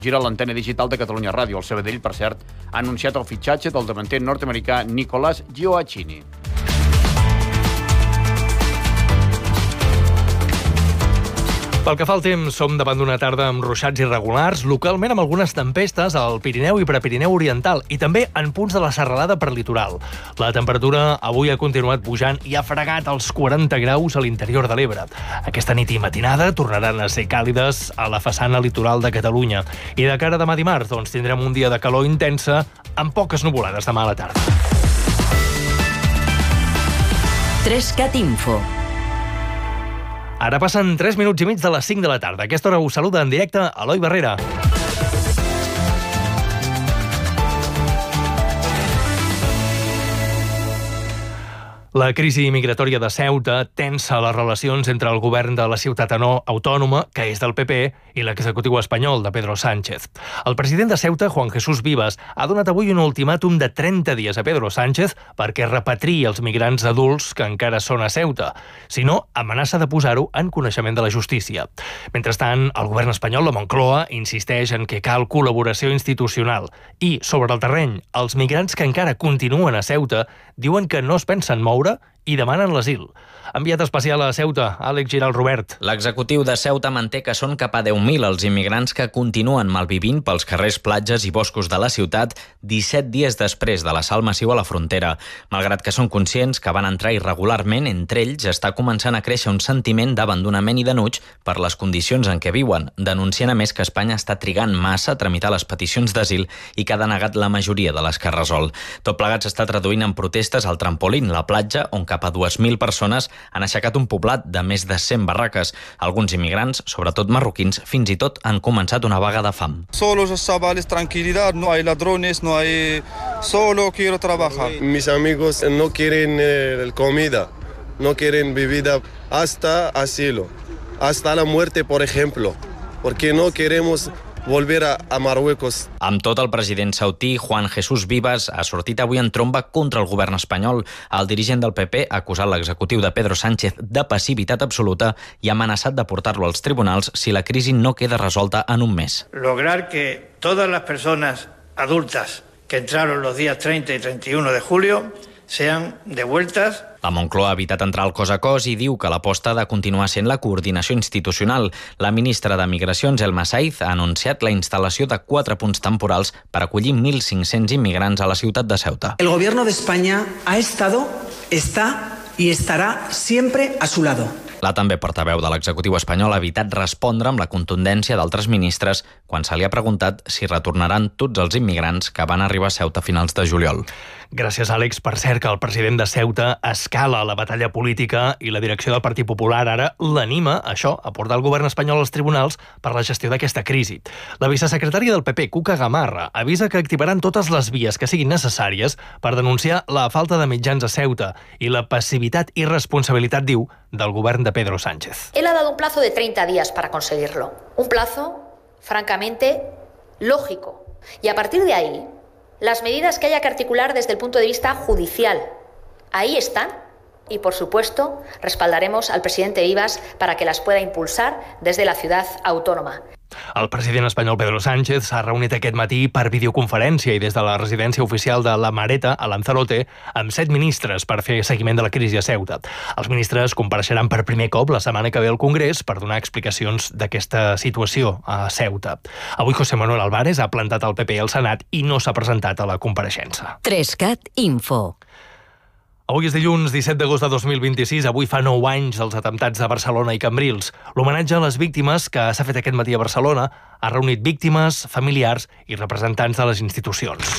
Gira l'antena digital de Catalunya Ràdio. El Sabadell, per cert, ha anunciat el fitxatge del davanter nord-americà Nicolás Gioacchini. Pel que fa al temps, som davant d'una tarda amb ruixats irregulars, localment amb algunes tempestes al Pirineu i Prepirineu Oriental, i també en punts de la serralada prelitoral. La temperatura avui ha continuat pujant i ha fregat els 40 graus a l'interior de l'Ebre. Aquesta nit i matinada tornaran a ser càlides a la façana litoral de Catalunya. I de cara a demà dimarts, doncs, tindrem un dia de calor intensa amb poques nuvolades demà a la tarda. 3CAT Info. Ara passen 3 minuts i mig de les 5 de la tarda. A aquesta hora us saluda en directe Eloi Barrera. La crisi migratòria de Ceuta tensa les relacions entre el govern de la ciutat autònoma, que és del PP, i l'executiu espanyol de Pedro Sánchez. El president de Ceuta, Juan Jesús Vivas, ha donat avui un ultimàtum de 30 dies a Pedro Sánchez perquè repatriï els migrants adults que encara són a Ceuta. Si no, amenaça de posar-ho en coneixement de la justícia. Mentrestant, el govern espanyol, la Moncloa, insisteix en que cal col·laboració institucional. I, sobre el terreny, els migrants que encara continuen a Ceuta diuen que no es pensen moure i demanen l'asil. Enviat especial a Ceuta, Àlex Giral Robert. L'executiu de Ceuta manté que són cap a 10.000 els immigrants que continuen malvivint pels carrers, platges i boscos de la ciutat 17 dies després de l'assalt massiu a la frontera. Malgrat que són conscients que van entrar irregularment, entre ells està començant a créixer un sentiment d'abandonament i d'enuig per les condicions en què viuen, denunciant a més que Espanya està trigant massa a tramitar les peticions d'asil i que ha denegat la majoria de les que resol. Tot plegat s'està traduint en protestes al Trampolín, la platja, on cap a 2.000 persones han aixecat un poblat de més de 100 barraques. Alguns immigrants, sobretot marroquins, fins i tot han començat una vaga de fam. Solo los chavales, tranquilidad, no hay ladrones, no hay... Solo quiero trabajar. Mis amigos no quieren comida, no quieren bebida hasta asilo, hasta la muerte, por ejemplo, porque no queremos volver a Marruecos. Amb tot, el president sautí, Juan Jesús Vivas, ha sortit avui en tromba contra el govern espanyol. El dirigent del PP ha acusat l'executiu de Pedro Sánchez de passivitat absoluta i ha amenaçat de portar-lo als tribunals si la crisi no queda resolta en un mes. Lograr que todas las personas adultas que entraron los días 30 y 31 de julio sean devueltas. La Moncloa ha evitat entrar al cos a cos i diu que l'aposta ha de continuar sent la coordinació institucional. La ministra de Migracions, Elma Saiz, ha anunciat la instal·lació de 4 punts temporals per acollir 1.500 immigrants a la ciutat de Ceuta. El gobierno de España ha estado, está y estará siempre a su lado. La també portaveu de l'executiu espanyol ha evitat respondre amb la contundència d'altres ministres quan se li ha preguntat si retornaran tots els immigrants que van arribar a Ceuta a finals de juliol. Gràcies, Àlex. Per cert, que el president de Ceuta escala la batalla política i la direcció del Partit Popular ara l'anima, això, a portar el govern espanyol als tribunals per la gestió d'aquesta crisi. La vicesecretària del PP, Cuca Gamarra, avisa que activaran totes les vies que siguin necessàries per denunciar la falta de mitjans a Ceuta i la passivitat i responsabilitat, diu, del govern de Pedro Sánchez. Él ha dado un plazo de 30 días para conseguirlo. Un plazo, francamente, lógico. Y a partir de ahí, las medidas que haya que articular desde el punto de vista judicial, ahí están. Y, por supuesto, respaldaremos al presidente Vivas para que las pueda impulsar desde la ciudad autónoma. El president espanyol Pedro Sánchez s'ha reunit aquest matí per videoconferència i des de la residència oficial de la Mareta, a Lanzarote, amb 7 ministres per fer seguiment de la crisi a Ceuta. Els ministres compareixeran per primer cop la setmana que ve al Congrés per donar explicacions d'aquesta situació a Ceuta. Avui José Manuel Álvarez ha plantat el PP al Senat i no s'ha presentat a la compareixença. 3CAT Info. Avui és dilluns 17 d'agost de 2026, avui fa 9 anys dels atemptats de Barcelona i Cambrils. L'homenatge a les víctimes que s'ha fet aquest matí a Barcelona ha reunit víctimes, familiars i representants de les institucions.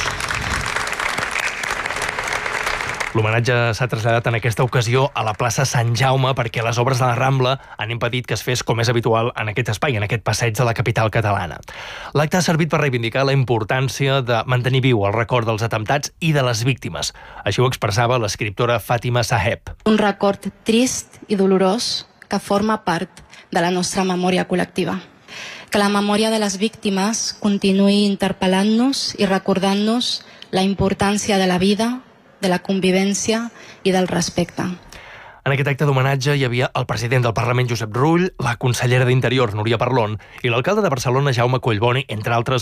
L'homenatge s'ha traslladat en aquesta ocasió a la plaça Sant Jaume perquè les obres de la Rambla han impedit que es fes com és habitual en aquest espai, en aquest passeig de la capital catalana. L'acte ha servit per reivindicar la importància de mantenir viu el record dels atemptats i de les víctimes. Així ho expressava l'escriptora Fàtima Saheb. Un record trist i dolorós que forma part de la nostra memòria col·lectiva. Que la memòria de les víctimes continuï interpel·lant-nos i recordant-nos la importància de la vida, de la convivència i del respecte. En aquest acte d'homenatge hi havia el president del Parlament, Josep Rull, la consellera d'Interior, Núria Parlon, i l'alcalde de Barcelona, Jaume Collboni, entre altres